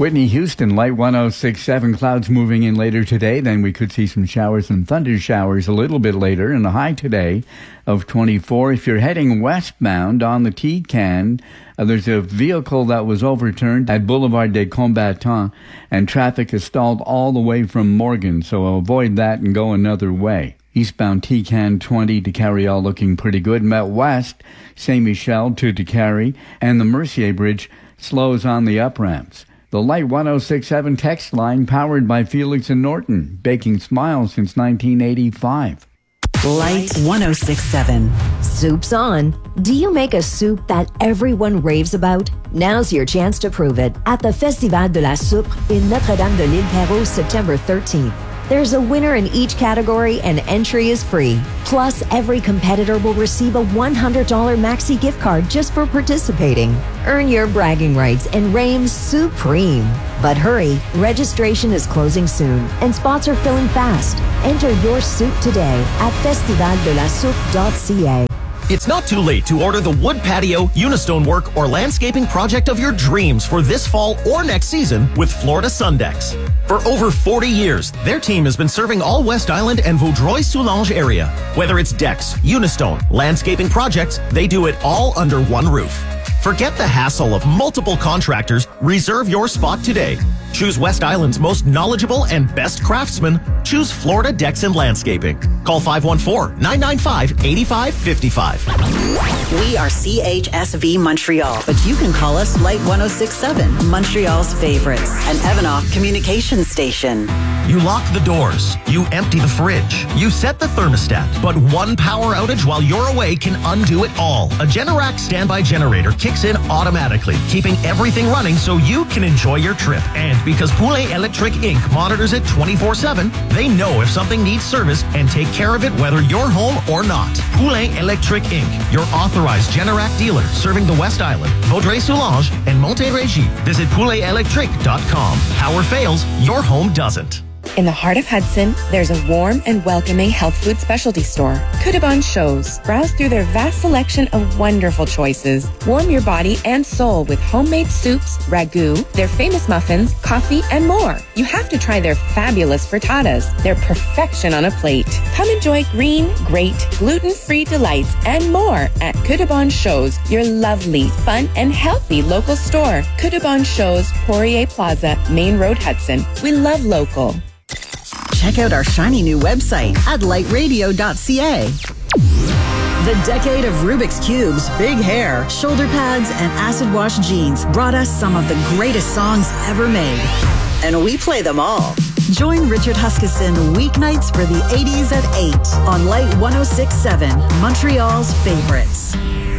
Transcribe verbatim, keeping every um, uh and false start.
Whitney Houston, Light one oh six point seven. Clouds moving in later today. Then we could see some showers and thunder showers a little bit later. And a high today of twenty-four. If you're heading westbound on the T-Can, uh, there's a vehicle that was overturned at Boulevard des Combattants, and traffic is stalled all the way from Morgan. So avoid that and go another way. Eastbound T-Can twenty to Carriol looking pretty good. Met West, Saint Michel to Décarie, and the Mercier Bridge slows on the up-ramps. The Light one oh six point seven text line powered by Felix and Norton, baking smiles since nineteen eighty-five. Light one oh six point seven. Soup's on. Do you make a soup that everyone raves about? Now's your chance to prove it at the Festival de la Soupe in Notre-Dame-de-l'Île-Perrot, September thirteenth. There's a winner in each category and entry is free. Plus, every competitor will receive a one hundred dollars Maxi gift card just for participating. Earn your bragging rights and reign supreme. But hurry, registration is closing soon and spots are filling fast. Enter your soup today at festival de la soupe dot c a. It's not too late to order the wood patio, Unistone work, or landscaping project of your dreams for this fall or next season with Florida Sundex. For over forty years, their team has been serving all West Island and Vaudreuil-Soulanges area. Whether it's decks, Unistone, landscaping projects, they do it all under one roof. Forget the hassle of multiple contractors. Reserve your spot today. Choose West Island's most knowledgeable and best craftsmen. Choose Florida Decks and Landscaping. Call five one four, nine nine five, eight five five five. We are C H S V Montreal, but you can call us Light one oh six point seven, Montreal's favorites, an Evanoff communication station. You lock the doors. You empty the fridge. You set the thermostat. But one power outage while you're away can undo it all. A Generac standby generator kicks in automatically, keeping everything running so you can enjoy your trip. And because Poulet Electric Incorporated monitors it twenty-four seven, they know if something needs service and take care of it whether you're home or not. Poulet Electric Incorporated, your authorized Generac dealer serving the West Island, Vaudreuil-Soulanges, and Montérégie. Visit poulet electric dot com. Power fails, your home doesn't. In the heart of Hudson, there's a warm and welcoming health food specialty store, Kudabon Shows. Browse through their vast selection of wonderful choices. Warm your body and soul with homemade soups, ragu, their famous muffins, coffee, and more. You have to try their fabulous frittatas. They're perfection on a plate. Come enjoy green, great, gluten-free delights and more at Kudabon Shows, your lovely, fun, and healthy local store. Kudabon Shows, Poirier Plaza, Main Road, Hudson. We love local. Check out our shiny new website at light radio dot c a. The decade of Rubik's Cubes, big hair, shoulder pads, and acid wash jeans brought us some of the greatest songs ever made. And we play them all. Join Richard Huskisson weeknights for the eighties at eight on Light one oh six point seven, Montreal's favorites.